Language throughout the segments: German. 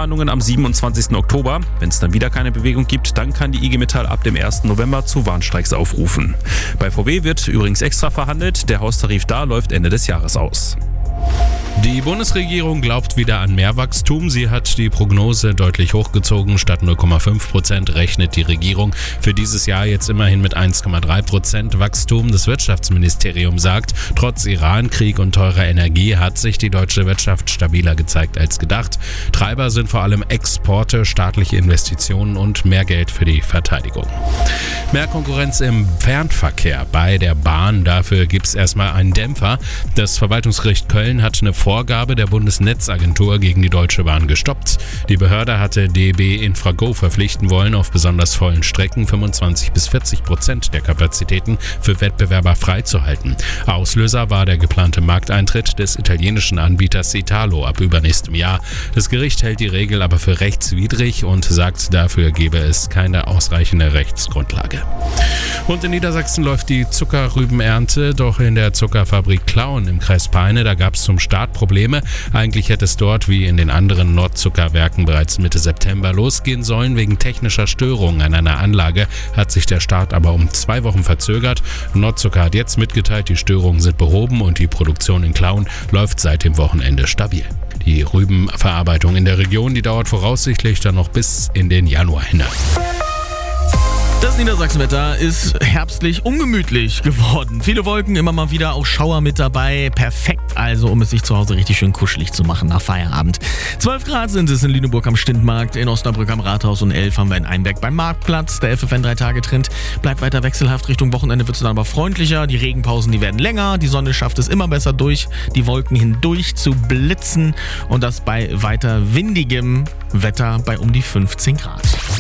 Tarifverhandlungen am 27. Oktober. Wenn es dann wieder keine Bewegung gibt, dann kann die IG Metall ab dem 1. November zu Warnstreiks aufrufen. Bei VW wird übrigens extra verhandelt. Der Haustarif da läuft Ende des Jahres aus. Die Bundesregierung glaubt wieder an mehr Wachstum. Sie hat die Prognose deutlich hochgezogen. Statt 0,5% rechnet die Regierung für dieses Jahr jetzt immerhin mit 1,3% Wachstum. Das Wirtschaftsministerium sagt, trotz Iran-Krieg und teurer Energie hat sich die deutsche Wirtschaft stabiler gezeigt als gedacht. Treiber sind vor allem Exporte, staatliche Investitionen und mehr Geld für die Verteidigung. Mehr Konkurrenz im Fernverkehr bei der Bahn. Dafür gibt es erstmal einen Dämpfer. Das Verwaltungsgericht Köln hat eine Vorgabe der Bundesnetzagentur gegen die Deutsche Bahn gestoppt. Die Behörde hatte DB Infrago verpflichten wollen, auf besonders vollen Strecken 25-40% der Kapazitäten für Wettbewerber freizuhalten. Auslöser war der geplante Markteintritt des italienischen Anbieters Italo ab übernächstem Jahr. Das Gericht hält die Regel aber für rechtswidrig und sagt, dafür gebe es keine ausreichende Rechtsgrundlage. Und in Niedersachsen läuft die Zuckerrübenernte, doch in der Zuckerfabrik Klauen im Kreis Peine, da gab es zum Start Probleme. Eigentlich hätte es dort wie in den anderen Nordzuckerwerken bereits Mitte September losgehen sollen. Wegen technischer Störungen an einer Anlage hat sich der Start aber um 2 Wochen verzögert. Nordzucker hat jetzt mitgeteilt, die Störungen sind behoben und die Produktion in Klauen läuft seit dem Wochenende stabil. Die Rübenverarbeitung in der Region, die dauert voraussichtlich dann noch bis in den Januar hinein. Das Niedersachsenwetter ist herbstlich ungemütlich geworden. Viele Wolken, immer mal wieder auch Schauer mit dabei. Perfekt also, um es sich zu Hause richtig schön kuschelig zu machen nach Feierabend. 12 Grad sind es in Lüneburg am Stintmarkt, in Osnabrück am Rathaus und 11 haben wir in Einberg beim Marktplatz. Der FFN 3-Tage-Trend bleibt weiter wechselhaft. Richtung Wochenende wird es dann aber freundlicher. Die Regenpausen, die werden länger. Die Sonne schafft es immer besser durch die Wolken hindurch zu blitzen. Und das bei weiter windigem Wetter bei um die 15 Grad.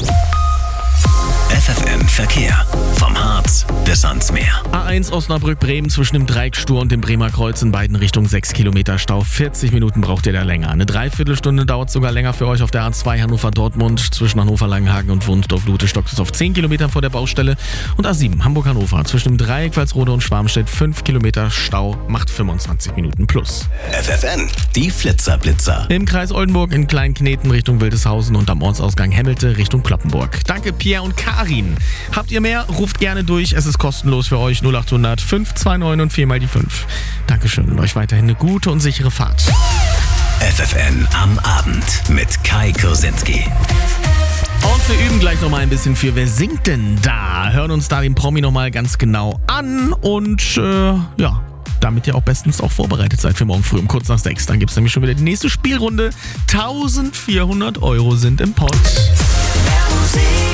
FFN Verkehr. Vom Harz bis ans Meer. A1 Osnabrück-Bremen zwischen dem Dreieckstur und dem Bremer Kreuz in beiden Richtungen 6 Kilometer Stau. 40 Minuten braucht ihr da länger. Eine Dreiviertelstunde dauert sogar länger für euch auf der A2 Hannover-Dortmund. Zwischen Hannover-Langenhagen und Wunsdorf-Lute stockt es auf 10 Kilometern vor der Baustelle. Und A7 Hamburg-Hannover zwischen dem Dreieck Walsrode und Schwarmstedt 5 Kilometer Stau macht 25 Minuten plus. FFN, die Flitzer-Blitzer. Im Kreis Oldenburg in Kleinkneten Richtung Wildeshausen und am Ortsausgang Hemmelte Richtung Kloppenburg. Danke Pierre und Karin. Habt ihr mehr? Ruft gerne durch. Es ist kostenlos für euch. 0800 529 und 4 mal die 5. Dankeschön und euch weiterhin eine gute und sichere Fahrt. FFN am Abend mit Kai Kursinski. Und wir üben gleich nochmal ein bisschen für Wer singt denn da? Hören uns da den Promi nochmal ganz genau an und damit ihr auch bestens auch vorbereitet seid für morgen früh um kurz nach 6. Dann gibt es nämlich schon wieder die nächste Spielrunde. 1400 € sind im Pott. Musik.